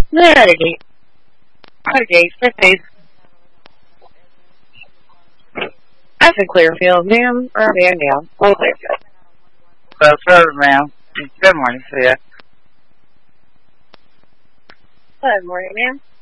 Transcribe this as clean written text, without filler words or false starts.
Alrighty. Okay, space. That's in Clearfield, ma'am. Or ma'am. Oh, Clearfield. Well, sir, ma'am. Good morning to you. Good morning, ma'am.